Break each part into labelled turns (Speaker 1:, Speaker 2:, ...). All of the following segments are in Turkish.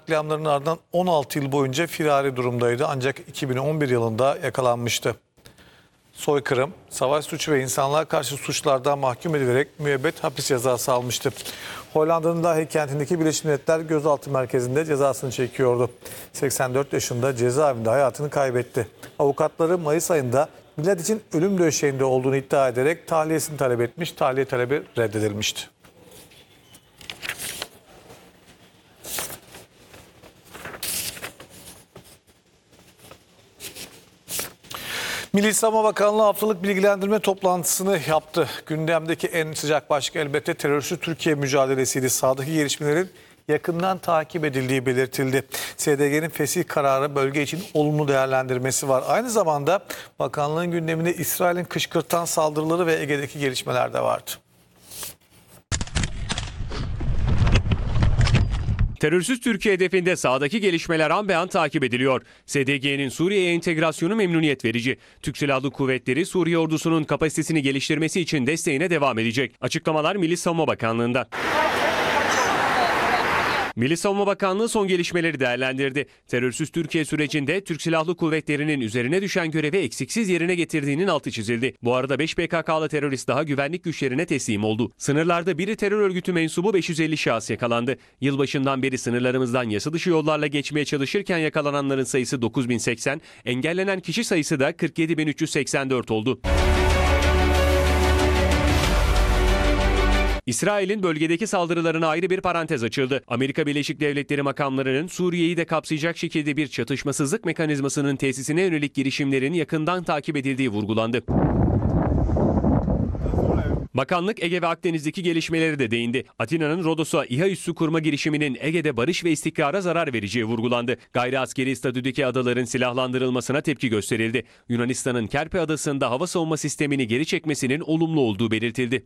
Speaker 1: katliamlarının ardından 16 yıl boyunca firari durumdaydı. Ancak 2011 yılında yakalanmıştı. Soykırım, savaş suçu ve insanlığa karşı suçlardan mahkum edilerek müebbet hapis cezası almıştı. Hollanda'nın Dahi kentindeki Birleşmiş Milletler Gözaltı Merkezi'nde cezasını çekiyordu. 84 yaşında cezaevinde hayatını kaybetti. Avukatları Mayıs ayında millet için ölüm döşeğinde olduğunu iddia ederek tahliyesini talep etmiş. Tahliye talebi reddedilmişti. Milli Savunma Bakanlığı haftalık bilgilendirme toplantısını yaptı. Gündemdeki en sıcak başlık elbette terörsüz Türkiye mücadelesiydi. Sahadaki gelişmelerin yakından takip edildiği belirtildi. SDG'nin fesih kararı bölge için olumlu değerlendirmesi var. Aynı zamanda bakanlığın gündeminde İsrail'in kışkırtan saldırıları ve Ege'deki gelişmeler de vardı.
Speaker 2: Terörsüz Türkiye hedefinde sahadaki gelişmeler an be an takip ediliyor. SDG'nin Suriye'ye entegrasyonu memnuniyet verici. Türk Silahlı Kuvvetleri Suriye ordusunun kapasitesini geliştirmesi için desteğine devam edecek. Açıklamalar Milli Savunma Bakanlığı'ndan. Milli Savunma Bakanlığı son gelişmeleri değerlendirdi. Terörsüz Türkiye sürecinde Türk Silahlı Kuvvetleri'nin üzerine düşen görevi eksiksiz yerine getirdiğinin altı çizildi. Bu arada 5 PKK'lı terörist daha güvenlik güçlerine teslim oldu. Sınırlarda biri terör örgütü mensubu 550 şahıs yakalandı. Yılbaşından beri sınırlarımızdan yasa dışı yollarla geçmeye çalışırken yakalananların sayısı 9080, engellenen kişi sayısı da 47384 oldu. İsrail'in bölgedeki saldırılarına ayrı bir parantez açıldı. Amerika Birleşik Devletleri makamlarının Suriye'yi de kapsayacak şekilde bir çatışmasızlık mekanizmasının tesisine yönelik girişimlerin yakından takip edildiği vurgulandı. Bakanlık Ege ve Akdeniz'deki gelişmeleri de değindi. Atina'nın Rodos'a İHA üssü kurma girişiminin Ege'de barış ve istikrara zarar vereceği vurgulandı. Gayri askeri statüdeki adaların silahlandırılmasına tepki gösterildi. Yunanistan'ın Kerpe Adası'nda hava savunma sistemini geri çekmesinin olumlu olduğu belirtildi.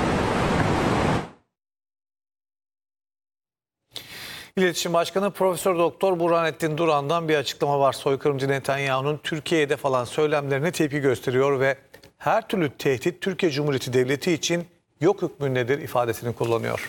Speaker 1: İletişim Başkanı Profesör Doktor Burhanettin Duran'dan bir açıklama var. Soykırımcı Netanyahu'nun Türkiye'de falan söylemlerine tepki gösteriyor ve her türlü tehdit Türkiye Cumhuriyeti Devleti için yok hükmündedir ifadesini kullanıyor.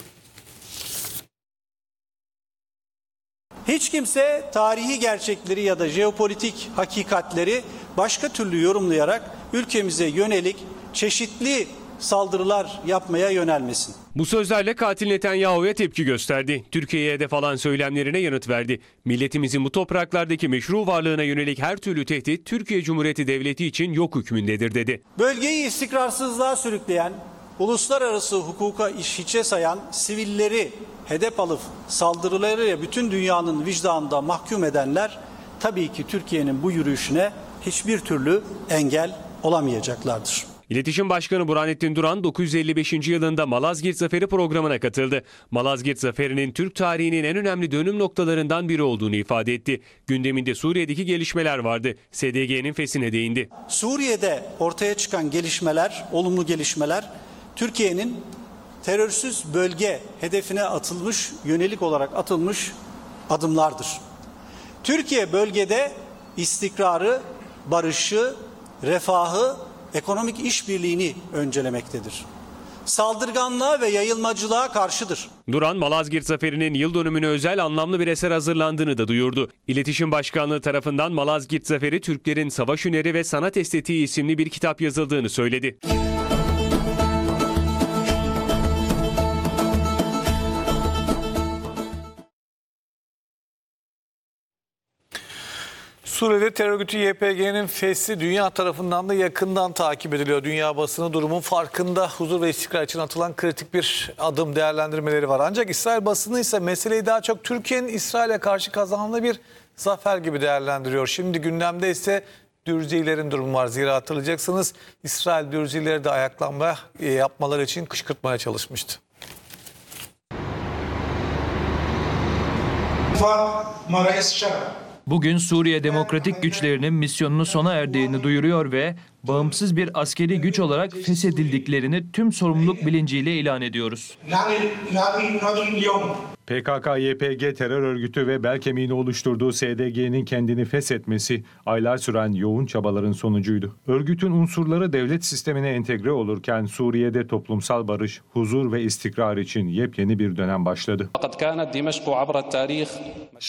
Speaker 3: Hiç kimse tarihi gerçekleri ya da jeopolitik hakikatleri başka türlü yorumlayarak ülkemize yönelik çeşitli saldırılar yapmaya yönelmesin.
Speaker 2: Bu sözlerle katil Netanyahu'ya tepki gösterdi. Türkiye'ye hedef alan söylemlerine yanıt verdi. Milletimizin bu topraklardaki meşru varlığına yönelik her türlü tehdit Türkiye Cumhuriyeti Devleti için yok hükmündedir dedi.
Speaker 3: Bölgeyi istikrarsızlığa sürükleyen, uluslararası hukuka hiçe sayan, sivilleri hedef alıp saldırılarıyla bütün dünyanın vicdanında mahkum edenler tabii ki Türkiye'nin bu yürüyüşüne hiçbir türlü engel olamayacaklardır.
Speaker 2: İletişim Başkanı Burhanettin Duran 955. yılında Malazgirt Zaferi programına katıldı. Malazgirt Zaferi'nin Türk tarihinin en önemli dönüm noktalarından biri olduğunu ifade etti. Gündeminde Suriye'deki gelişmeler vardı. SDG'nin fesine değindi.
Speaker 3: Suriye'de ortaya çıkan gelişmeler, olumlu gelişmeler Türkiye'nin terörsüz bölge hedefine yönelik olarak atılmış adımlardır. Türkiye bölgede istikrarı, barışı, refahı, ekonomik işbirliğini öncelemektedir. Saldırganlığa ve yayılmacılığa karşıdır.
Speaker 2: Duran, Malazgirt Zaferi'nin yıl dönümüne özel anlamlı bir eser hazırlandığını da duyurdu. İletişim Başkanlığı tarafından Malazgirt Zaferi, Türklerin Savaş Hüneri ve Sanat Estetiği isimli bir kitap yazıldığını söyledi.
Speaker 1: Suriye'de terör örgütü YPG'nin fesli dünya tarafından da yakından takip ediliyor. Dünya basını durumun farkında, huzur ve istikrar için atılan kritik bir adım değerlendirmeleri var. Ancak İsrail basını ise meseleyi daha çok Türkiye'nin İsrail'e karşı kazandığı bir zafer gibi değerlendiriyor. Şimdi gündemde ise Dürzilerin durumu var. Zira hatırlayacaksınız, İsrail Dürzileri de ayaklanma yapmaları için kışkırtmaya çalışmıştı.
Speaker 4: Bugün Suriye Demokratik Güçlerinin misyonunu sona erdiğini duyuruyor ve bağımsız bir askeri güç olarak feshedildiklerini tüm sorumluluk bilinciyle ilan ediyoruz.
Speaker 5: PKK-YPG terör örgütü ve bel kemiğini oluşturduğu SDG'nin kendini feshetmesi aylar süren yoğun çabaların sonucuydu. Örgütün unsurları devlet sistemine entegre olurken Suriye'de toplumsal barış, huzur ve istikrar için yepyeni bir dönem başladı.